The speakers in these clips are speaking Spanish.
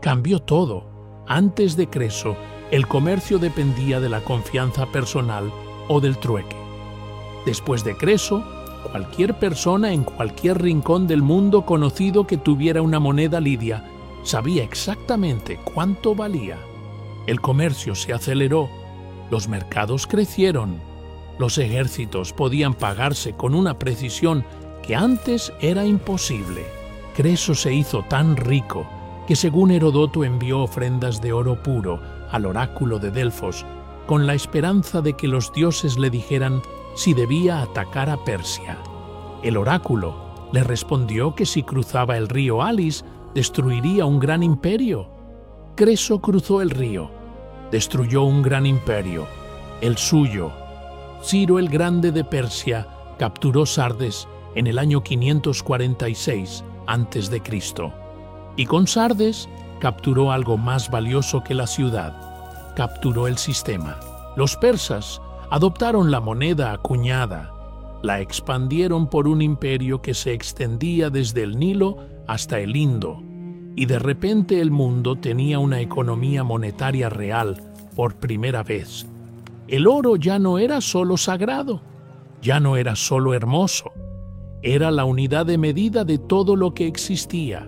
Cambió todo. Antes de Creso, el comercio dependía de la confianza personal o del trueque. Después de Creso, cualquier persona en cualquier rincón del mundo conocido que tuviera una moneda lidia sabía exactamente cuánto valía. El comercio se aceleró, los mercados crecieron, los ejércitos podían pagarse con una precisión que antes era imposible. Creso se hizo tan rico que, según Herodoto, envió ofrendas de oro puro al oráculo de Delfos con la esperanza de que los dioses le dijeran si debía atacar a Persia. El oráculo le respondió que si cruzaba el río Halis destruiría un gran imperio. Creso cruzó el río, destruyó un gran imperio, el suyo. Ciro el Grande de Persia capturó Sardes en el año 546 a.C. y con Sardes capturó algo más valioso que la ciudad, capturó el sistema. Los persas adoptaron la moneda acuñada, la expandieron por un imperio que se extendía desde el Nilo hasta el Indo, y de repente el mundo tenía una economía monetaria real por primera vez. El oro ya no era solo sagrado, ya no era solo hermoso, era la unidad de medida de todo lo que existía.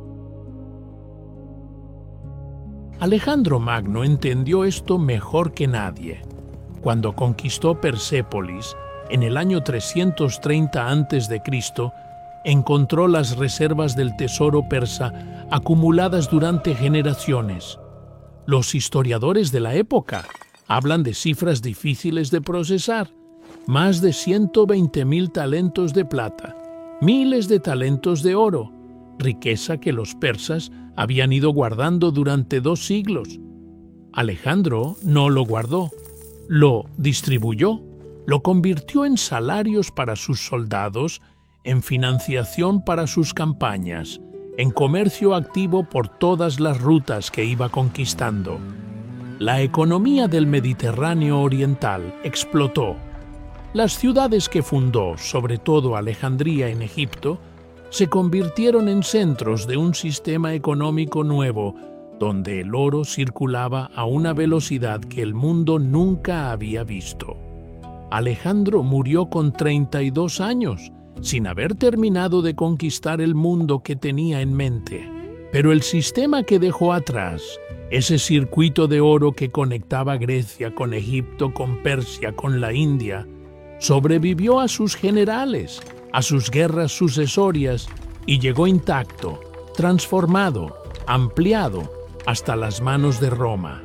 Alejandro Magno entendió esto mejor que nadie. Cuando conquistó Persépolis, en el año 330 a.C., encontró las reservas del tesoro persa acumuladas durante generaciones. Los historiadores de la época hablan de cifras difíciles de procesar: más de 120.000 talentos de plata, miles de talentos de oro, riqueza que los persas habían ido guardando durante 2 siglos. Alejandro no lo guardó, lo distribuyó, lo convirtió en salarios para sus soldados, en financiación para sus campañas, en comercio activo por todas las rutas que iba conquistando. La economía del Mediterráneo oriental explotó. Las ciudades que fundó, sobre todo Alejandría en Egipto, se convirtieron en centros de un sistema económico nuevo, donde el oro circulaba a una velocidad que el mundo nunca había visto. Alejandro murió con 32 años, sin haber terminado de conquistar el mundo que tenía en mente. Pero el sistema que dejó atrás, ese circuito de oro que conectaba Grecia con Egipto, con Persia, con la India, sobrevivió a sus generales, a sus guerras sucesorias, y llegó intacto, transformado, ampliado, hasta las manos de Roma.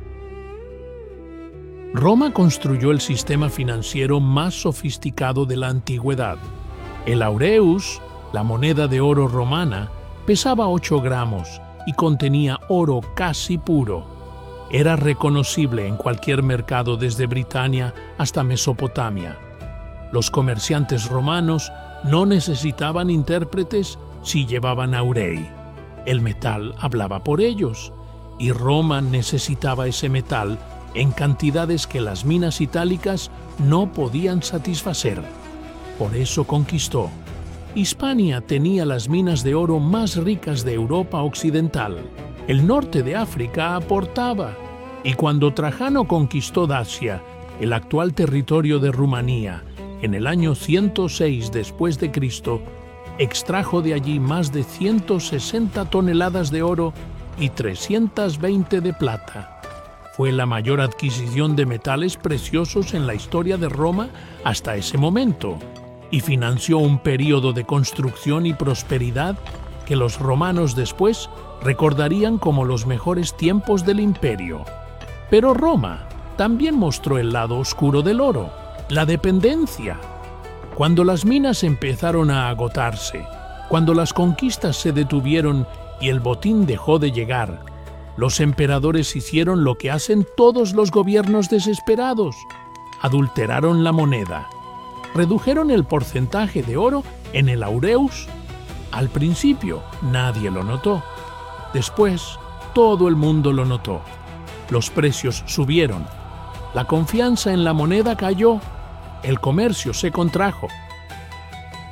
Roma construyó el sistema financiero más sofisticado de la antigüedad. El aureus, la moneda de oro romana, pesaba 8 gramos y contenía oro casi puro. Era reconocible en cualquier mercado desde Britania hasta Mesopotamia. Los comerciantes romanos no necesitaban intérpretes si llevaban aurei. El metal hablaba por ellos, y Roma necesitaba ese metal en cantidades que las minas itálicas no podían satisfacer. Por eso conquistó. Hispania tenía las minas de oro más ricas de Europa occidental. El norte de África aportaba. Y cuando Trajano conquistó Dacia, el actual territorio de Rumanía, en el año 106 después de Cristo, extrajo de allí más de 160 toneladas de oro y 320 de plata. Fue la mayor adquisición de metales preciosos en la historia de Roma hasta ese momento, y financió un período de construcción y prosperidad que los romanos después recordarían como los mejores tiempos del imperio. Pero Roma también mostró el lado oscuro del oro, la dependencia. Cuando las minas empezaron a agotarse, cuando las conquistas se detuvieron y el botín dejó de llegar, los emperadores hicieron lo que hacen todos los gobiernos desesperados: adulteraron la moneda, redujeron el porcentaje de oro en el aureus. Al principio nadie lo notó, después todo el mundo lo notó. Los precios subieron, la confianza en la moneda cayó, el comercio se contrajo.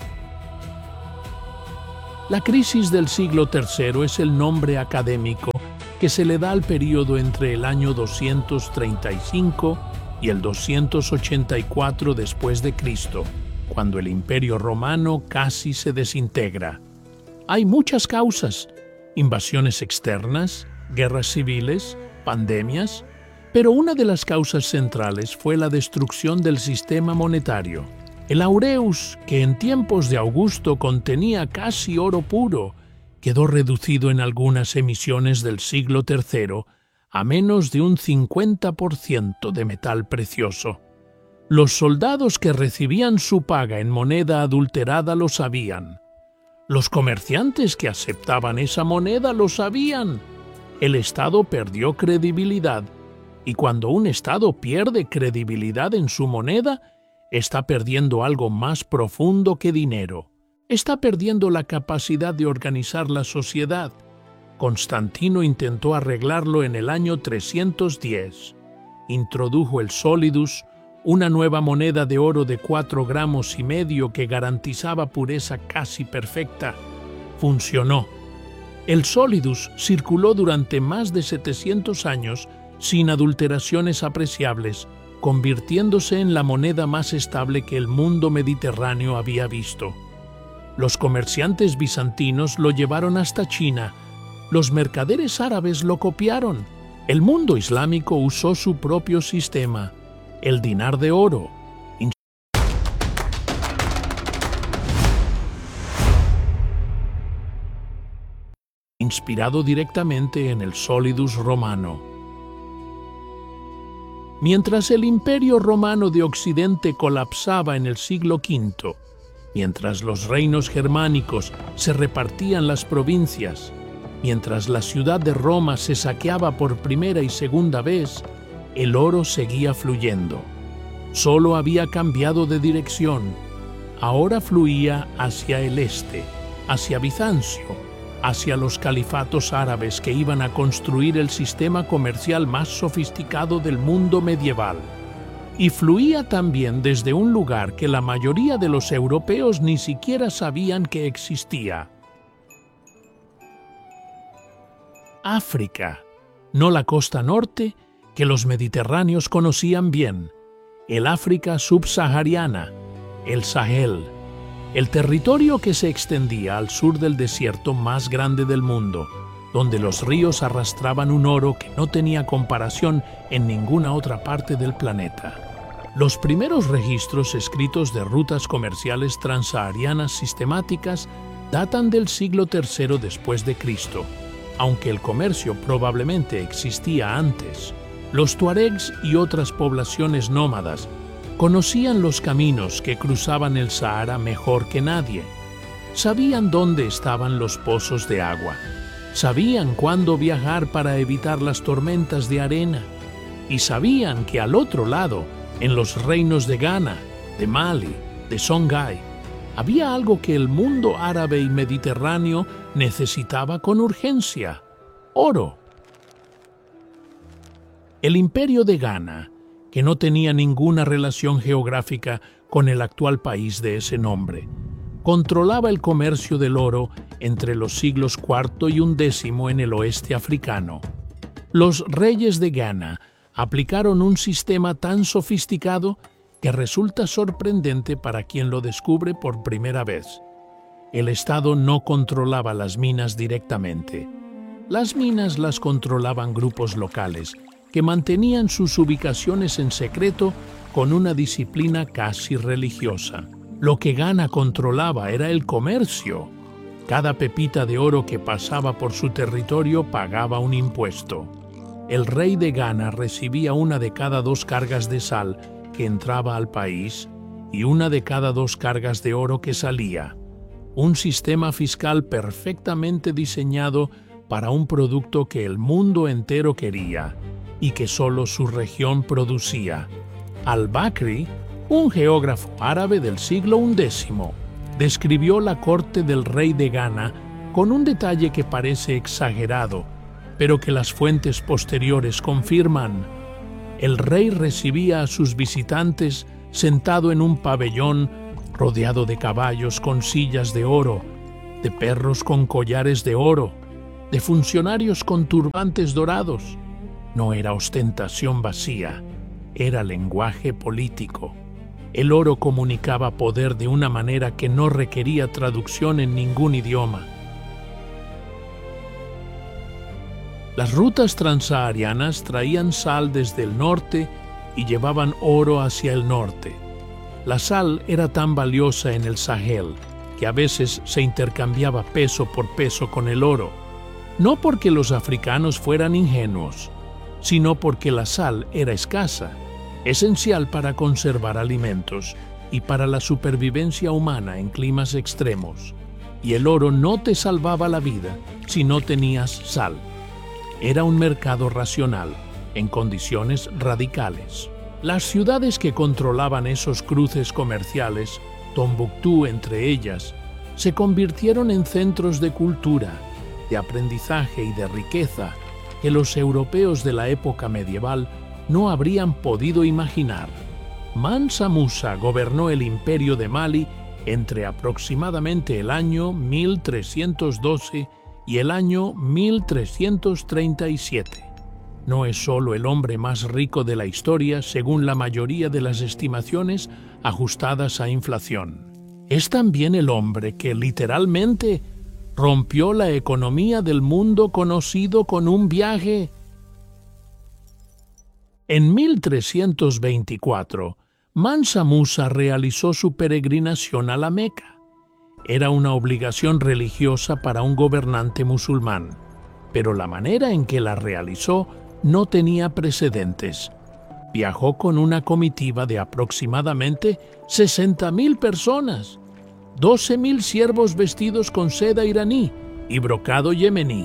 La crisis del siglo III es el nombre académico que se le da al período entre el año 235 y el 284 después de Cristo, cuando el Imperio Romano casi se desintegra. Hay muchas causas: invasiones externas, guerras civiles, pandemias, pero una de las causas centrales fue la destrucción del sistema monetario. El aureus, que en tiempos de Augusto contenía casi oro puro, quedó reducido en algunas emisiones del siglo III a menos de un 50% de metal precioso. Los soldados que recibían su paga en moneda adulterada lo sabían. Los comerciantes que aceptaban esa moneda lo sabían. El Estado perdió credibilidad, y cuando un Estado pierde credibilidad en su moneda, está perdiendo algo más profundo que dinero. Está perdiendo la capacidad de organizar la sociedad. Constantino intentó arreglarlo en el año 310. Introdujo el solidus, una nueva moneda de oro de 4,5 gramos que garantizaba pureza casi perfecta. Funcionó. El solidus circuló durante más de 700 años sin adulteraciones apreciables, convirtiéndose en la moneda más estable que el mundo mediterráneo había visto. Los comerciantes bizantinos lo llevaron hasta China. Los mercaderes árabes lo copiaron. El mundo islámico usó su propio sistema, el dinar de oro, inspirado directamente en el solidus romano. Mientras el Imperio Romano de Occidente colapsaba en el siglo V, mientras los reinos germánicos se repartían las provincias, mientras la ciudad de Roma se saqueaba por primera y segunda vez, el oro seguía fluyendo. Solo había cambiado de dirección. Ahora fluía hacia el este, hacia Bizancio, hacia los califatos árabes que iban a construir el sistema comercial más sofisticado del mundo medieval. Y fluía también desde un lugar que la mayoría de los europeos ni siquiera sabían que existía. África, no la costa norte, que los mediterráneos conocían bien, el África subsahariana, el Sahel, el territorio que se extendía al sur del desierto más grande del mundo, donde los ríos arrastraban un oro que no tenía comparación en ninguna otra parte del planeta. Los primeros registros escritos de rutas comerciales transsaharianas sistemáticas datan del siglo III después de Cristo, aunque el comercio probablemente existía antes. Los tuaregs y otras poblaciones nómadas conocían los caminos que cruzaban el Sahara mejor que nadie. Sabían dónde estaban los pozos de agua. Sabían cuándo viajar para evitar las tormentas de arena. Y sabían que al otro lado, en los reinos de Ghana, de Mali, de Songhai, había algo que el mundo árabe y mediterráneo necesitaba con urgencia: oro. El imperio de Ghana, que no tenía ninguna relación geográfica con el actual país de ese nombre, controlaba el comercio del oro entre los siglos IV y XI en el oeste africano. Los reyes de Ghana aplicaron un sistema tan sofisticado que resulta sorprendente para quien lo descubre por primera vez. El Estado no controlaba las minas directamente. Las minas las controlaban grupos locales que mantenían sus ubicaciones en secreto con una disciplina casi religiosa. Lo que Ghana controlaba era el comercio. Cada pepita de oro que pasaba por su territorio pagaba un impuesto. El rey de Ghana recibía 1 de cada 2 cargas de sal que entraba al país y 1 de cada 2 cargas de oro que salía. Un sistema fiscal perfectamente diseñado para un producto que el mundo entero quería y que solo su región producía. Al-Bakri, un geógrafo árabe del siglo XI, describió la corte del rey de Ghana con un detalle que parece exagerado, pero que las fuentes posteriores confirman. El rey recibía a sus visitantes sentado en un pabellón rodeado de caballos con sillas de oro, de perros con collares de oro, de funcionarios con turbantes dorados. No era ostentación vacía, era lenguaje político. El oro comunicaba poder de una manera que no requería traducción en ningún idioma. Las rutas transsaharianas traían sal desde el norte y llevaban oro hacia el norte. La sal era tan valiosa en el Sahel que a veces se intercambiaba peso por peso con el oro, no porque los africanos fueran ingenuos, sino porque la sal era escasa, esencial para conservar alimentos y para la supervivencia humana en climas extremos, y el oro no te salvaba la vida si no tenías sal. Era un mercado racional, en condiciones radicales. Las ciudades que controlaban esos cruces comerciales, Tombuctú entre ellas, se convirtieron en centros de cultura, de aprendizaje y de riqueza que los europeos de la época medieval no habrían podido imaginar. Mansa Musa gobernó el imperio de Mali entre aproximadamente el año 1312 y el año 1337. No es solo el hombre más rico de la historia según la mayoría de las estimaciones ajustadas a inflación. Es también el hombre que literalmente rompió la economía del mundo conocido con un viaje. En 1324, Mansa Musa realizó su peregrinación a la Meca. Era una obligación religiosa para un gobernante musulmán, pero la manera en que la realizó no tenía precedentes. Viajó con una comitiva de aproximadamente 60.000 personas, 12.000 siervos vestidos con seda iraní y brocado yemení,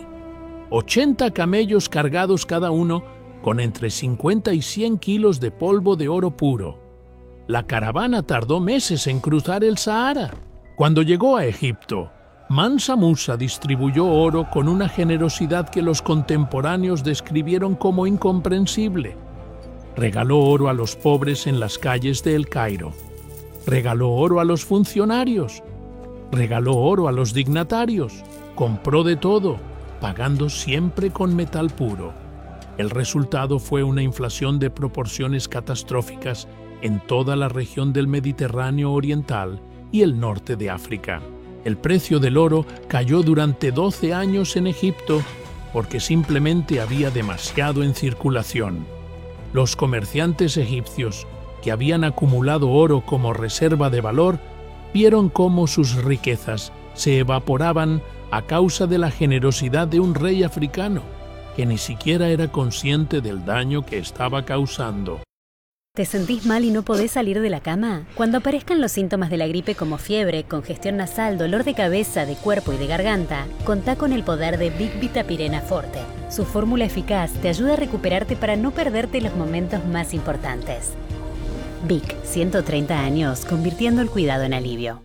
80 camellos cargados cada uno con entre 50 y 100 kilos de polvo de oro puro. La caravana tardó meses en cruzar el Sahara. Cuando llegó a Egipto, Mansa Musa distribuyó oro con una generosidad que los contemporáneos describieron como incomprensible. Regaló oro a los pobres en las calles de El Cairo. Regaló oro a los funcionarios. Regaló oro a los dignatarios. Compró de todo, pagando siempre con metal puro. El resultado fue una inflación de proporciones catastróficas en toda la región del Mediterráneo oriental y el norte de África. El precio del oro cayó durante 12 años en Egipto porque simplemente había demasiado en circulación. Los comerciantes egipcios, que habían acumulado oro como reserva de valor, vieron cómo sus riquezas se evaporaban a causa de la generosidad de un rey africano, que ni siquiera era consciente del daño que estaba causando. ¿Te sentís mal y no podés salir de la cama? Cuando aparezcan los síntomas de la gripe como fiebre, congestión nasal, dolor de cabeza, de cuerpo y de garganta, contá con el poder de Vic Vitapirena Forte. Su fórmula eficaz te ayuda a recuperarte para no perderte los momentos más importantes. Vic, 130 años, convirtiendo el cuidado en alivio.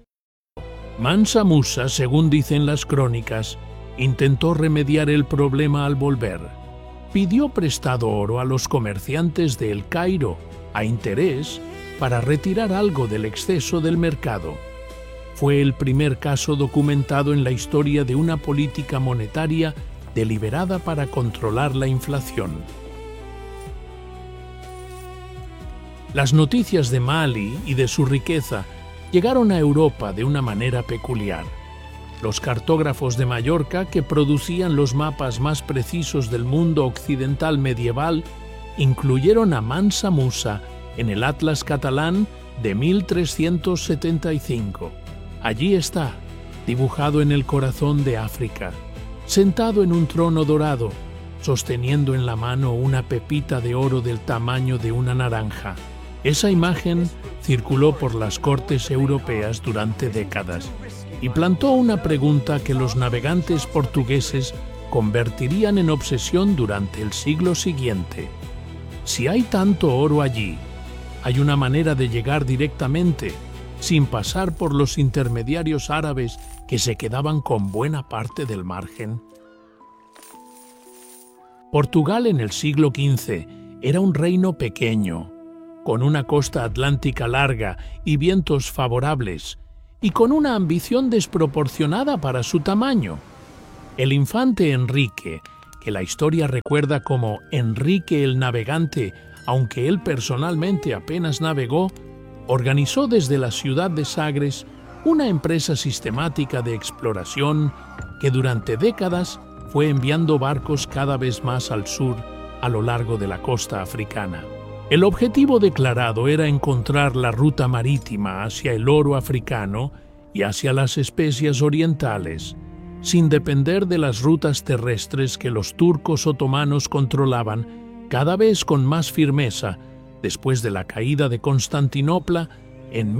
Mansa Musa, según dicen las crónicas, intentó remediar el problema al volver. Pidió prestado oro a los comerciantes de El Cairo, a interés, para retirar algo del exceso del mercado. Fue el primer caso documentado en la historia de una política monetaria deliberada para controlar la inflación. Las noticias de Mali y de su riqueza llegaron a Europa de una manera peculiar. Los cartógrafos de Mallorca, que producían los mapas más precisos del mundo occidental medieval, incluyeron a Mansa Musa en el Atlas catalán de 1375. Allí está, dibujado en el corazón de África, sentado en un trono dorado, sosteniendo en la mano una pepita de oro del tamaño de una naranja. Esa imagen circuló por las cortes europeas durante décadas y plantó una pregunta que los navegantes portugueses convertirían en obsesión durante el siglo siguiente. Si hay tanto oro allí, ¿hay una manera de llegar directamente, sin pasar por los intermediarios árabes que se quedaban con buena parte del margen? Portugal en el siglo XV era un reino pequeño, con una costa atlántica larga y vientos favorables, y con una ambición desproporcionada para su tamaño. El infante Enrique, que la historia recuerda como Enrique el Navegante, aunque él personalmente apenas navegó, organizó desde la ciudad de Sagres una empresa sistemática de exploración que durante décadas fue enviando barcos cada vez más al sur a lo largo de la costa africana. El objetivo declarado era encontrar la ruta marítima hacia el oro africano y hacia las especias orientales, sin depender de las rutas terrestres que los turcos otomanos controlaban cada vez con más firmeza después de la caída de Constantinopla en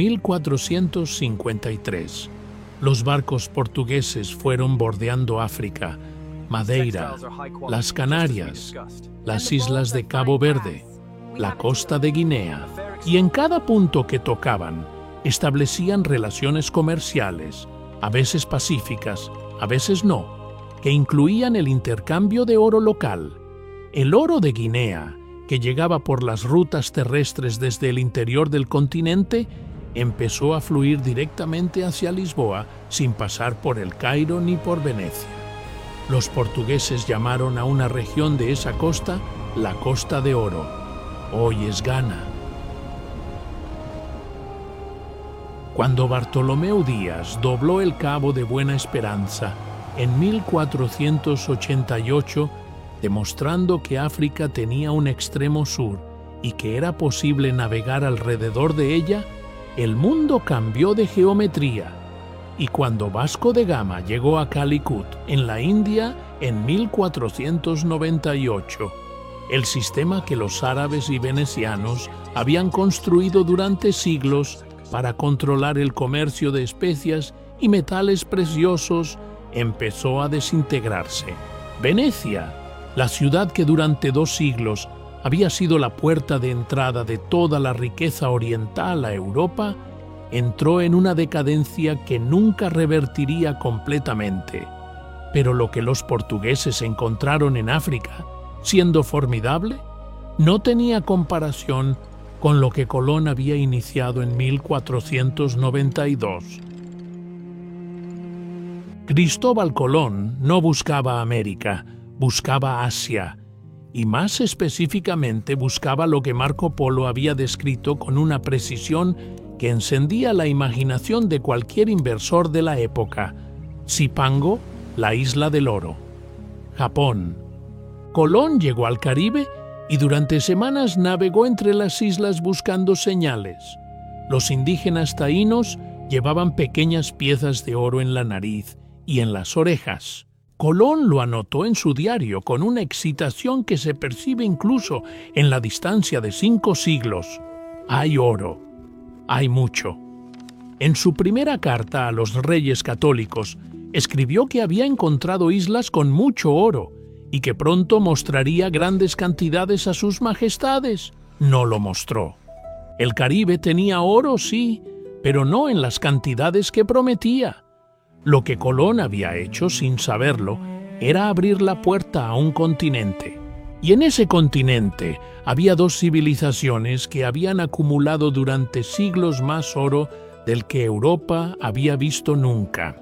1453. Los barcos portugueses fueron bordeando África, Madeira, las Canarias, las islas de Cabo Verde, la costa de Guinea, y en cada punto que tocaban establecían relaciones comerciales, a veces pacíficas, a veces no, que incluían el intercambio de oro local. El oro de Guinea, que llegaba por las rutas terrestres desde el interior del continente, empezó a fluir directamente hacia Lisboa sin pasar por El Cairo ni por Venecia. Los portugueses llamaron a una región de esa costa la Costa de Oro. Hoy es Ghana. Cuando Bartolomeu Díaz dobló el Cabo de Buena Esperanza en 1488, demostrando que África tenía un extremo sur y que era posible navegar alrededor de ella, el mundo cambió de geometría. Y cuando Vasco de Gama llegó a Calicut, en la India, en 1498, el sistema que los árabes y venecianos habían construido durante siglos para controlar el comercio de especias y metales preciosos empezó a desintegrarse. Venecia, la ciudad que durante 2 siglos había sido la puerta de entrada de toda la riqueza oriental a Europa, entró en una decadencia que nunca revertiría completamente. Pero lo que los portugueses encontraron en África, siendo formidable, no tenía comparación con lo que Colón había iniciado en 1492. Cristóbal Colón no buscaba América, buscaba Asia, y más específicamente buscaba lo que Marco Polo había descrito con una precisión que encendía la imaginación de cualquier inversor de la época: Zipango, la isla del oro. Japón. Colón llegó al Caribe y durante semanas navegó entre las islas buscando señales. Los indígenas taínos llevaban pequeñas piezas de oro en la nariz y en las orejas. Colón lo anotó en su diario con una excitación que se percibe incluso en la distancia de 5 siglos. Hay oro, hay mucho. En su primera carta a los reyes católicos, escribió que había encontrado islas con mucho oro y que pronto mostraría grandes cantidades a sus majestades. No lo mostró. El Caribe tenía oro, sí, pero no en las cantidades que prometía. Lo que Colón había hecho, sin saberlo, era abrir la puerta a un continente. Y en ese continente había 2 civilizaciones que habían acumulado durante siglos más oro del que Europa había visto nunca.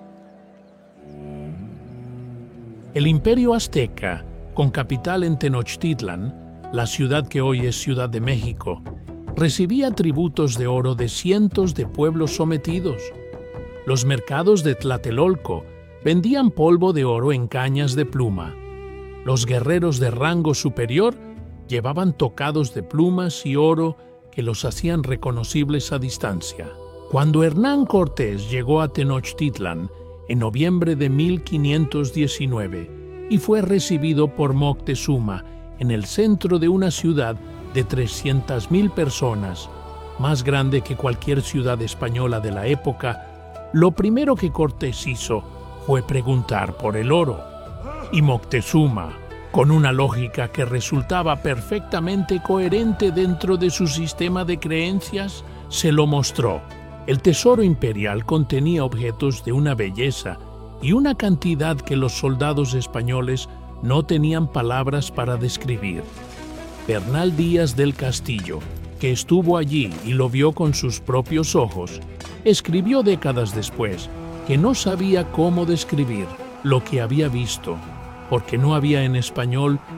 El Imperio Azteca, con capital en Tenochtitlan, la ciudad que hoy es Ciudad de México, recibía tributos de oro de cientos de pueblos sometidos. Los mercados de Tlatelolco vendían polvo de oro en cañas de pluma. Los guerreros de rango superior llevaban tocados de plumas y oro que los hacían reconocibles a distancia. Cuando Hernán Cortés llegó a Tenochtitlan en noviembre de 1519 y fue recibido por Moctezuma en el centro de una ciudad de 300,000 personas, más grande que cualquier ciudad española de la época, lo primero que Cortés hizo fue preguntar por el oro. Y Moctezuma, con una lógica que resultaba perfectamente coherente dentro de su sistema de creencias, se lo mostró. El tesoro imperial contenía objetos de una belleza y una cantidad que los soldados españoles no tenían palabras para describir. Bernal Díaz del Castillo, que estuvo allí y lo vio con sus propios ojos, escribió décadas después que no sabía cómo describir lo que había visto, porque no había en español